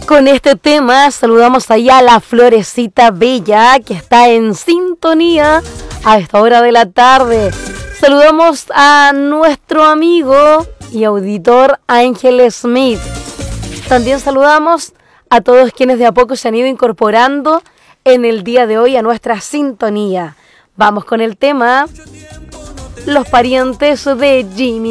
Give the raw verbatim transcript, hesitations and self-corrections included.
Con este tema saludamos allá a la Florecita Bella, que está en sintonía a esta hora de la tarde. Saludamos a nuestro amigo y auditor Ángel Smith. También saludamos a todos quienes de a poco se han ido incorporando en el día de hoy a nuestra sintonía. Vamos con el tema Los parientes de Jimmy.